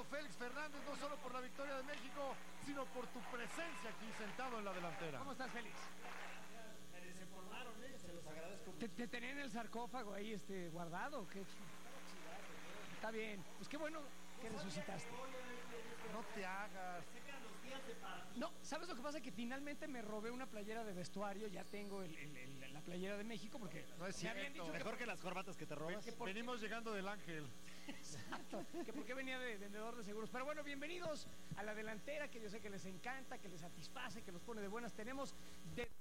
Félix Fernández, no solo por la victoria de México, sino por tu presencia aquí sentado en la delantera. ¿Cómo estás, Félix? Me desinformaron, se los agradezco mucho. ¿Te tenía en el sarcófago ahí guardado? ¿Qué? Está bien, pues qué bueno que resucitaste. No te hagas. No, ¿sabes lo que pasa? Que finalmente me robé una playera de vestuario. Ya tengo la playera de México porque No es me habían cierto. dicho Mejor que las corbatas que te robas. Venimos llegando del Ángel. exacto, que por qué venía de vendedor de seguros. Pero bueno, bienvenidos a la delantera, que yo sé que les encanta, que les satisface, que los pone de buenas. Tenemos de